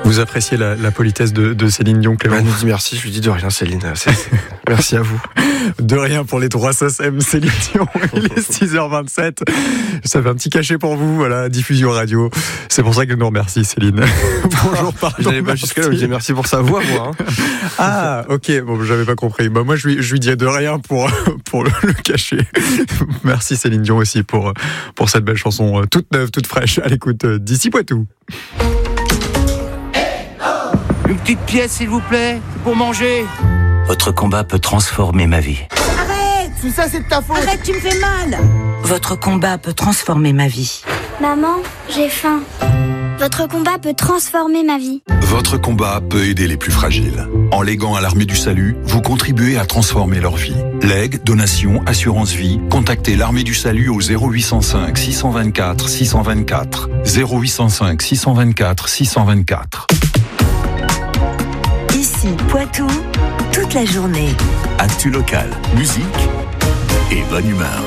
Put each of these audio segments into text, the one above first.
Vous appréciez la politesse de Céline Dion, Clément? Elle nous dit merci, je lui dis de rien, Céline. Merci à vous. De rien pour les 3 SACEM, Céline Dion. Il est 6h27. Ça fait un petit cachet pour vous, voilà, diffusion radio. C'est pour ça qu'elle nous remercie, Céline. Bonjour, pardon. Je n'allais pas jusqu'à là, je dis merci pour sa voix, moi. Ah, ok, bon, j'avais pas compris. Moi, je lui dis de rien pour le cachet. Merci Céline Dion aussi pour cette belle chanson toute neuve, toute fraîche, à l'écoute d'ici Poitou. Une petite pièce, s'il vous plaît, pour manger. Votre combat peut transformer ma vie. Arrête! Tout ça, c'est de ta faute. Arrête, tu me fais mal. Votre combat peut transformer ma vie. Maman, j'ai faim. Votre combat peut transformer ma vie. Votre combat peut aider les plus fragiles. En léguant à l'Armée du Salut, vous contribuez à transformer leur vie. Legs, donations, assurance vie, contactez l'Armée du Salut au 0805 624 624. 0805 624 624. Ici, Poitou, toute la journée. Actu locale, musique et bonne humeur.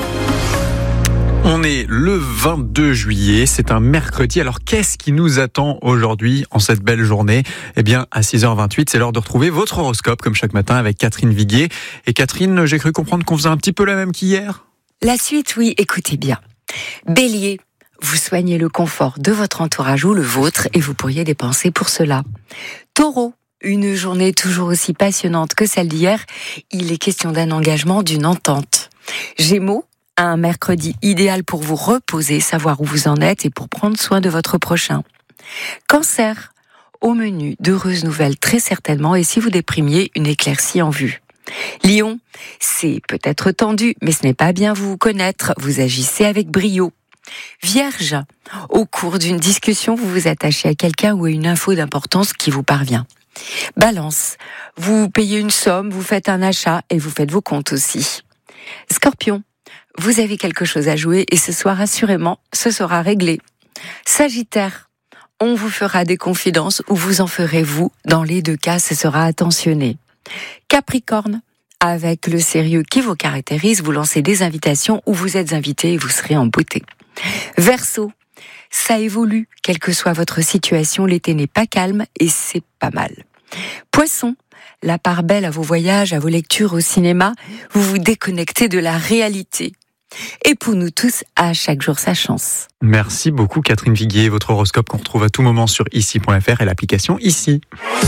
On est le 22 juillet, c'est un mercredi. Alors qu'est-ce qui nous attend aujourd'hui en cette belle journée? Eh bien, à 6h28, c'est l'heure de retrouver votre horoscope comme chaque matin avec Catherine Viguier. Et Catherine, j'ai cru comprendre qu'on faisait un petit peu la même qu'hier. La suite, oui, écoutez bien. Bélier, vous soignez le confort de votre entourage ou le vôtre et vous pourriez dépenser pour cela. Taureau, une journée toujours aussi passionnante que celle d'hier. Il est question d'un engagement, d'une entente. Gémeaux, un mercredi idéal pour vous reposer, savoir où vous en êtes et pour prendre soin de votre prochain. Cancer, au menu d'heureuses nouvelles très certainement et si vous déprimiez, une éclaircie en vue. Lion, c'est peut-être tendu, mais ce n'est pas bien vous connaître, vous agissez avec brio. Vierge, au cours d'une discussion, vous vous attachez à quelqu'un ou à une info d'importance qui vous parvient. Balance, vous payez une somme, vous faites un achat et vous faites vos comptes aussi. Scorpion, vous avez quelque chose à jouer et ce soir, assurément, ce sera réglé. Sagittaire, on vous fera des confidences ou vous en ferez vous. Dans les deux cas, ce sera attentionné. Capricorne, avec le sérieux qui vous caractérise, vous lancez des invitations où vous êtes invité et vous serez en beauté. Verseau, ça évolue, quelle que soit votre situation, l'été n'est pas calme et c'est pas mal. Poisson, la part belle à vos voyages, à vos lectures au cinéma, vous vous déconnectez de la réalité. Et pour nous tous, à chaque jour sa chance. Merci beaucoup Catherine Viguier, votre horoscope qu'on retrouve à tout moment sur ici.fr et l'application Ici.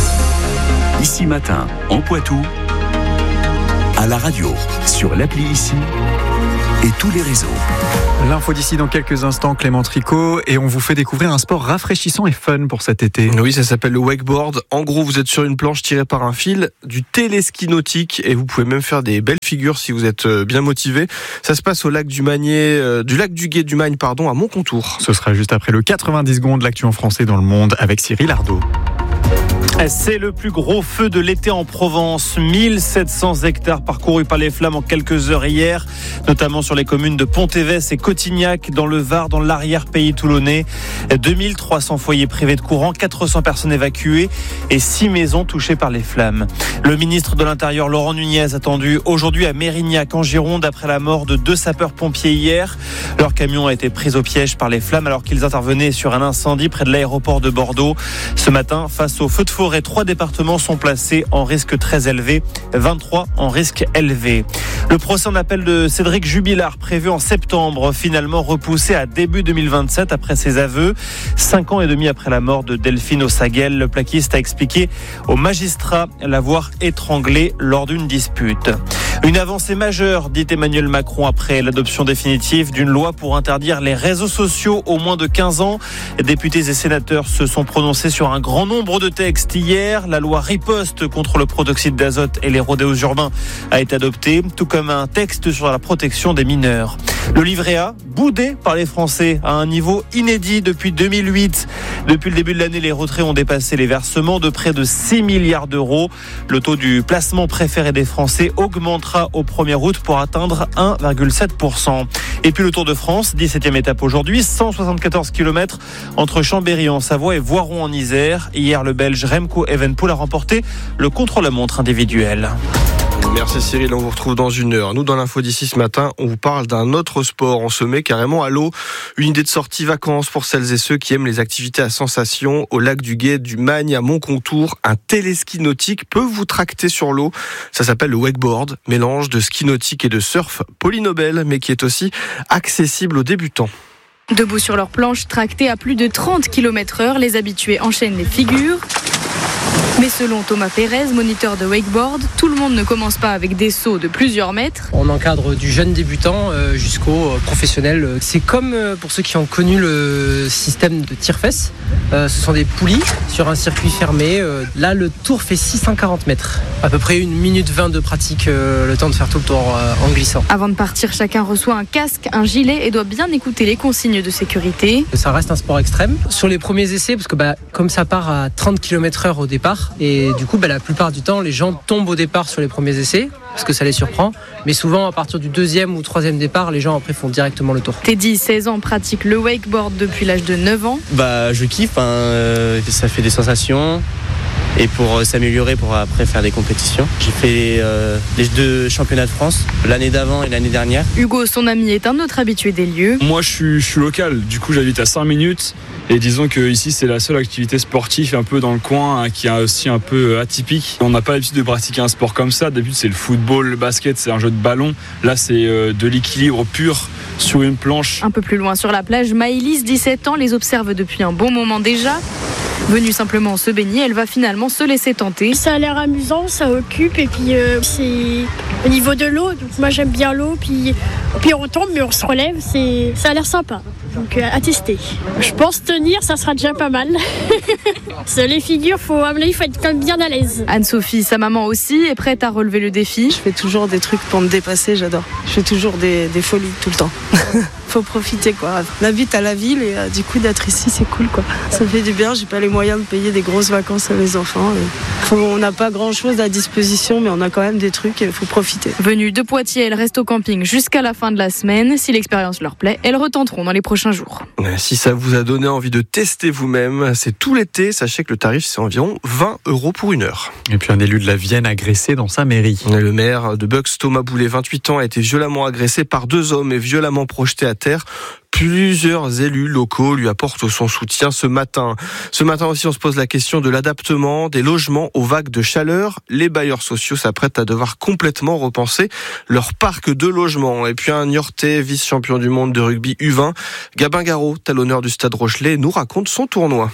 Ici matin, en Poitou, à la radio, sur l'appli Ici et tous les réseaux. L'info d'ici dans quelques instants, Clément Tricot, et on vous fait découvrir un sport rafraîchissant et fun pour cet été. Oui, ça s'appelle le wakeboard. En gros, vous êtes sur une planche tirée par un fil, du téléski nautique, et vous pouvez même faire des belles figures si vous êtes bien motivé. Ça se passe au lac du Magnier, du lac du Gué du Magne, à Montcontour. Ce sera juste après le 90 secondes, l'actu en français dans le monde avec Cyril Ardo. C'est le plus gros feu de l'été en Provence. 1700 hectares parcourus par les flammes en quelques heures hier, notamment sur les communes de Pontévès et Cotignac, dans le Var, dans l'arrière-pays toulonnais. 2300 foyers privés de courant, 400 personnes évacuées et 6 maisons touchées par les flammes. Le ministre de l'Intérieur, Laurent Nunez, attendu aujourd'hui à Mérignac, en Gironde, après la mort de 2 sapeurs-pompiers hier. Leur camion a été pris au piège par les flammes alors qu'ils intervenaient sur un incendie près de l'aéroport de Bordeaux. Ce matin, face au feu de forêt, 3 départements sont placés en risque très élevé, 23 en risque élevé. Le procès en appel de Cédric Jubilard, prévu en septembre, finalement repoussé à début 2027 après ses aveux. 5 ans et demi après la mort de Delphine Ossaguel, le plaquiste a expliqué au magistrat l'avoir étranglé lors d'une dispute. Une avancée majeure, dit Emmanuel Macron, après l'adoption définitive d'une loi pour interdire les réseaux sociaux aux moins de 15 ans. Députés et sénateurs se sont prononcés sur un grand nombre de textes hier. La loi riposte contre le protoxyde d'azote et les rodéos urbains a été adoptée, tout comme un texte sur la protection des mineurs. Le livret A, boudé par les Français à un niveau inédit depuis 2008. Depuis le début de l'année, les retraits ont dépassé les versements de près de 6 milliards d'euros. Le taux du placement préféré des Français augmentera au 1er août pour atteindre 1,7%. Et puis le Tour de France, 17e étape aujourd'hui, 174 km entre Chambéry en Savoie et Voiron en Isère. Hier, le Belge Remco Evenepoel a remporté le contre-la-montre individuel. Merci Cyril, on vous retrouve dans une heure. Nous, dans l'info d'ici ce matin, on vous parle d'un autre sport. On se met carrément à l'eau. Une idée de sortie vacances pour celles et ceux qui aiment les activités à sensation. Au lac du Guet, du Magne, à Montcontour, un téléski nautique peut vous tracter sur l'eau. Ça s'appelle le wakeboard, mélange de ski nautique et de surf polynobel, mais qui est aussi accessible aux débutants. Debout sur leur planche, tractés à plus de 30 km/h, les habitués enchaînent les figures. Mais selon Thomas Pérez, moniteur de wakeboard, tout le monde ne commence pas avec des sauts de plusieurs mètres. On encadre du jeune débutant jusqu'au professionnel. C'est comme pour ceux qui ont connu le système de tire-fesses. Ce sont des poulies sur un circuit fermé. Là, le tour fait 640 mètres. À peu près 1 minute 20 de pratique, le temps de faire tout le tour en glissant. Avant de partir, chacun reçoit un casque, un gilet et doit bien écouter les consignes de sécurité. Ça reste un sport extrême. Sur les premiers essais, parce que comme ça part à 30 km/h au départ, et du coup la plupart du temps les gens tombent au départ sur les premiers essais parce que ça les surprend, mais souvent à partir du 2e ou 3e départ, les gens après font directement le tour. Teddy, 16 ans, pratique le wakeboard depuis l'âge de 9 ans. Je kiffe, ça fait des sensations. Et pour s'améliorer, pour après faire des compétitions. J'ai fait les 2 championnats de France, l'année d'avant et l'année dernière. Hugo, son ami, est un autre habitué des lieux. Moi, je suis local, du coup j'habite à 5 minutes. Et disons que ici c'est la seule activité sportive un peu dans le coin qui est aussi un peu atypique. On n'a pas l'habitude de pratiquer un sport comme ça. D'habitude c'est le football, le basket, c'est un jeu de ballon. Là c'est de l'équilibre pur sur une planche. Un peu plus loin sur la plage, Maëlys, 17 ans, les observe depuis un bon moment déjà. Venue simplement se baigner, elle va finalement se laisser tenter. Ça a l'air amusant, ça occupe et puis c'est au niveau de l'eau, donc moi j'aime bien l'eau, puis on tombe mais on se relève, ça a l'air sympa, donc à tester. Je pense tenir, ça sera déjà pas mal. Les figures, il faut être quand même bien à l'aise. Anne-Sophie, sa maman aussi, est prête à relever le défi. Je fais toujours des trucs pour me dépasser, j'adore. Je fais toujours des folies tout le temps. Faut profiter quoi. On habite à la ville et du coup d'être ici c'est cool quoi. Ça fait du bien, j'ai pas les moyens de payer des grosses vacances à mes enfants. On n'a pas grand chose à disposition mais on a quand même des trucs et il faut profiter. Venue de Poitiers, elles restent au camping jusqu'à la fin de la semaine. Si l'expérience leur plaît, elles retenteront dans les prochains jours. Si ça vous a donné envie de tester vous-même, c'est tout l'été. Sachez que le tarif c'est environ 20 € pour 1 heure. Et puis un élu de la Vienne agressé dans sa mairie. Le maire de Bucks, Thomas Boulet, 28 ans, a été violemment agressé par 2 hommes et violemment projeté à terre. Plusieurs élus locaux lui apportent son soutien ce matin. Ce matin aussi, on se pose la question de l'adaptement des logements aux vagues de chaleur. Les bailleurs sociaux s'apprêtent à devoir complètement repenser leur parc de logements. Et puis un Niortais, vice-champion du monde de rugby U20, Gabin Garot, talonneur du Stade Rochelet, nous raconte son tournoi.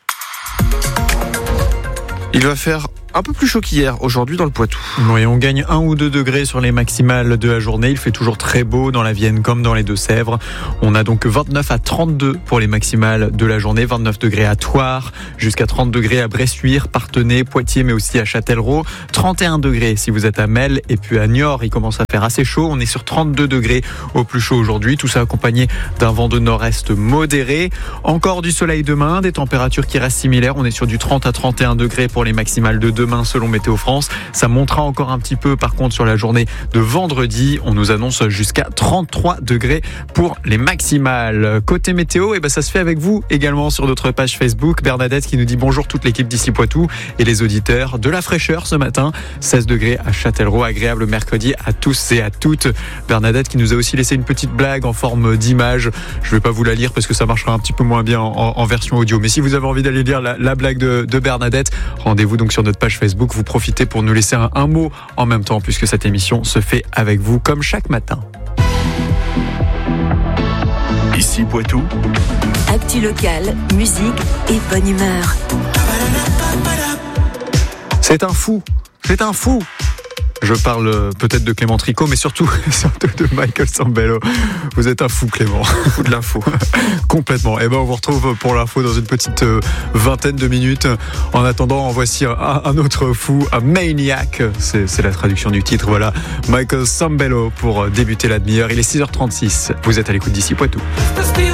Il va faire un peu plus chaud qu'hier, aujourd'hui dans le Poitou. Oui, on gagne 1 ou 2 degrés sur les maximales de la journée. Il fait toujours très beau dans la Vienne comme dans les Deux-Sèvres. On a donc 29 à 32 pour les maximales de la journée. 29 degrés à Thouars, jusqu'à 30 degrés à Bressuire, Parthenay, Poitiers, mais aussi à Châtellerault. 31 degrés si vous êtes à Mel. Et puis à Niort, il commence à faire assez chaud. On est sur 32 degrés au plus chaud aujourd'hui. Tout ça accompagné d'un vent de nord-est modéré. Encore du soleil demain, des températures qui restent similaires. On est sur du 30 à 31 degrés pour les maximales de demain selon Météo France. Ça montera encore un petit peu par contre sur la journée de vendredi. On nous annonce jusqu'à 33 degrés pour les maximales. Côté météo, ça se fait avec vous également sur notre page Facebook. Bernadette qui nous dit bonjour toute l'équipe d'ici Poitou et les auditeurs. De la fraîcheur ce matin, 16 degrés à Châtellerault. Agréable mercredi à tous et à toutes. Bernadette qui nous a aussi laissé une petite blague en forme d'image. Je ne vais pas vous la lire parce que ça marchera un petit peu moins bien en version audio. Mais si vous avez envie d'aller lire la blague de Bernadette, rendez-vous donc sur notre page Facebook. Vous profitez pour nous laisser un mot en même temps puisque cette émission se fait avec vous comme chaque matin. Ici Poitou. Actu locale, musique et bonne humeur. C'est un fou. Je parle peut-être de Clément Tricot, mais surtout de Michael Sambello. Vous êtes un fou, Clément. Fou de l'info. Complètement. On vous retrouve pour l'info dans une petite vingtaine de minutes. En attendant, en voici un autre fou, un maniac. C'est la traduction du titre. Voilà, Michael Sambello pour débuter la demi-heure. Il est 6h36. Vous êtes à l'écoute d'ici Poitou.